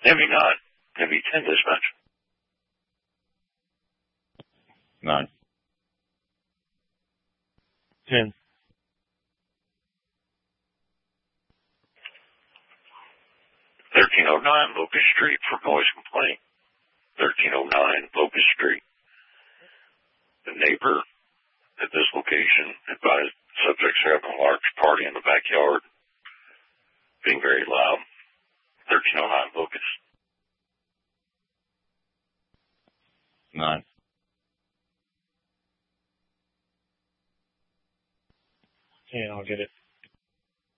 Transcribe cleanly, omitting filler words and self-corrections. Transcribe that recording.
Navy 9. Navy 10 dispatch. 9. 10. 1309 Locust Street for noise complaint. 1309 Locust Street. The neighbor at this location advised subjects are having a large party in the backyard, being very loud. 1309 Locust. 9. 10, I'll get it.